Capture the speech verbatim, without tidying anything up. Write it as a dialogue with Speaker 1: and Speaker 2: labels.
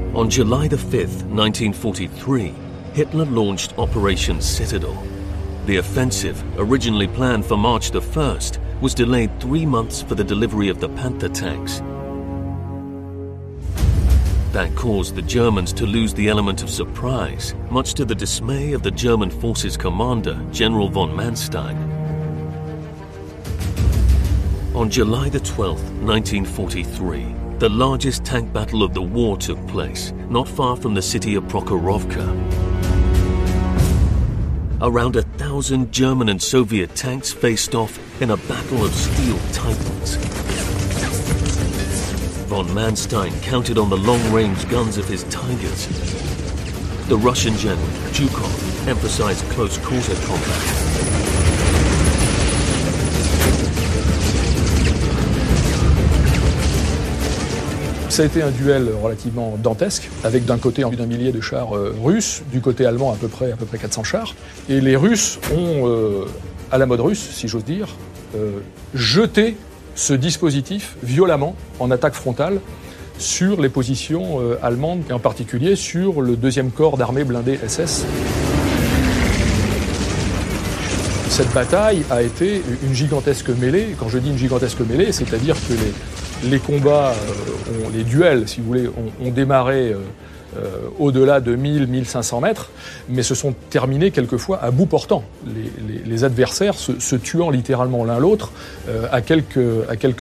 Speaker 1: On July the fifth, nineteen forty-three, Hitler launched Operation Citadel. The offensive, originally planned for March the first, was delayed three months for the delivery of the Panther tanks. That caused the Germans to lose the element of surprise, much to the dismay of the German forces commander, General von Manstein. On July the twelfth, nineteen forty-three, the largest tank battle of the war took place, not far from the city of Prokhorovka. Around a thousand German and Soviet tanks faced off in a battle of steel titans. Von Manstein counted on the long-range guns of his Tigers. The Russian general, Zhukov, emphasized close-quarter combat.
Speaker 2: Ça a été un duel relativement dantesque, avec d'un côté plus d'un millier de chars euh, russes, du côté allemand à peu près, à peu près quatre cents chars. Et les Russes ont, euh, à la mode russe, si j'ose dire, euh, jeté ce dispositif violemment en attaque frontale sur les positions euh, allemandes, et en particulier sur le deuxième corps d'armée blindée S S. Cette bataille a été une gigantesque mêlée. Quand je dis une gigantesque mêlée, c'est-à-dire que les, les combats, euh, ont, les duels, si vous voulez, ont, ont démarré euh, euh, au-delà de mille à mille cinq cents mètres, mais se sont terminés quelquefois à bout portant. Les, les, les adversaires se, se tuant littéralement l'un l'autre euh, à, quelques, à quelques